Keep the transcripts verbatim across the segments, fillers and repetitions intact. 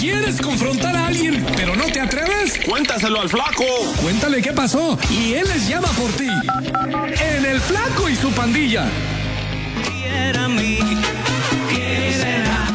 ¿Quieres confrontar a alguien, pero no te atreves? Cuéntaselo al Flaco. Cuéntale qué pasó y él les llama por ti. En El Flaco y su Pandilla. ¿Quién será?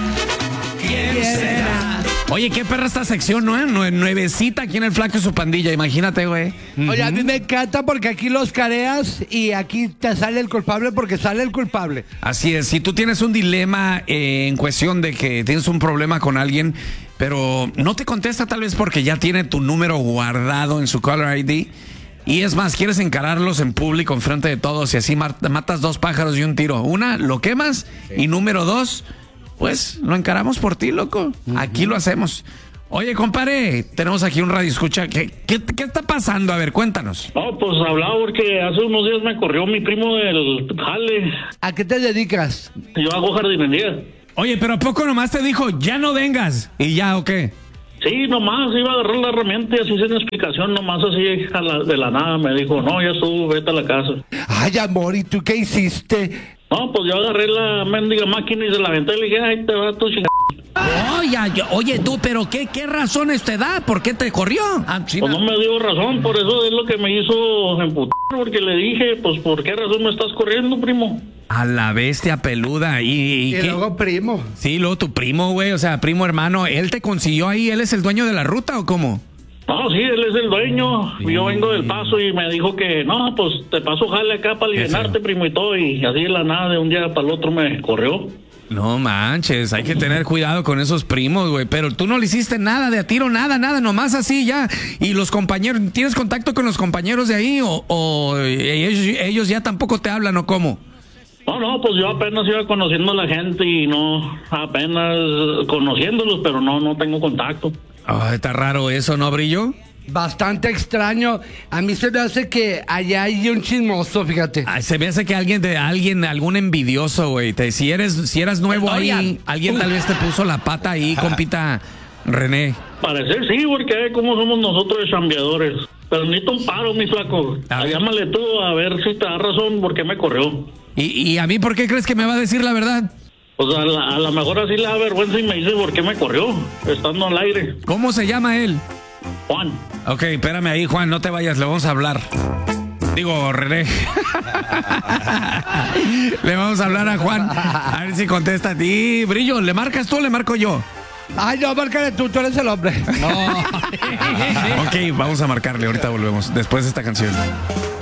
¿Quién será? Oye, qué perra esta sección, ¿no? Nue- Nuevecita aquí en El Flaco y su Pandilla, imagínate, güey. Oye, a mí me encanta porque aquí los careas y aquí te sale el culpable porque sale el culpable. Así es, si tú tienes un dilema eh, en cuestión de que tienes un problema con alguien, pero no te contesta tal vez porque ya tiene tu número guardado en su caller I D, y es más, quieres encararlos en público, en frente de todos, y así matas dos pájaros de un tiro. Una, lo quemas, y número dos, pues lo encaramos por ti, loco. Aquí lo hacemos. Oye, compadre, tenemos aquí un radio escucha. ¿Qué, qué, qué está pasando? A ver, cuéntanos. No, pues hablaba porque hace unos días me corrió mi primo del jale. ¿A qué te dedicas? Yo hago jardinería. Oye, pero ¿a poco nomás te dijo, ya no vengas? ¿Y ya o qué? Sí, nomás iba a agarrar la herramienta y así sin explicación, nomás así a la- de la nada me dijo, no, ya estuvo, vete a la casa. Ay, amor, ¿y tú qué hiciste? No, pues yo agarré la mendiga máquina y se la aventé y le dije, ay, te va tu chingada. Oye, oye, tú, pero ¿qué, qué razones te da? ¿Por qué te corrió? Ah, sí, Pues no me dio razón, por eso es lo que me hizo emputar, porque le dije, pues, ¿por qué razón me estás corriendo, primo? a la bestia peluda. ¿Y, y, Y qué? luego primo. Sí, luego tu primo, güey, o sea, primo hermano, ¿él te consiguió ahí? ¿Él es el dueño de la ruta o cómo? No, sí, él es el dueño. Yo vengo del Paso y me dijo que, no, pues te paso jale acá para alivianarte, primo, y todo. Y así de la nada, de un día para el otro me corrió. No manches, hay que tener cuidado con esos primos, güey. Pero tú no le hiciste nada de a tiro, nada, nada, nomás así ya. Y los compañeros, ¿tienes contacto con los compañeros de ahí o, o ellos, ellos ya tampoco te hablan o cómo? No, no, pues yo apenas iba conociendo a la gente y no, apenas conociéndolos, pero no, no tengo contacto. Oh, está raro eso, ¿no, Brillo? Bastante extraño. A mí se me hace que allá hay un chismoso, fíjate. Ay, se me hace que alguien de alguien, algún envidioso, güey. Te- Si eres, si eras nuevo ahí, alguien tal vez te puso la pata ahí, compita René. Parecer sí, porque como somos nosotros de chambeadores. Pero necesito un paro, mi flaco. A ver. Llámale tú a ver si te da razón por qué me corrió. ¿Y, y a mí por qué crees que me va a decir la verdad? Pues a la- a lo mejor así le da vergüenza y me dice por qué me corrió, estando al aire. ¿Cómo se llama él? Juan. Ok, espérame ahí, Juan, no te vayas, le vamos a hablar. Digo, René. Le vamos a hablar a Juan. A ver si contesta a ti. Brillo, ¿le marcas tú o le marco yo? Ay, no, márcale tú, tú eres el hombre. Ok, vamos a marcarle, ahorita volvemos, después de esta canción.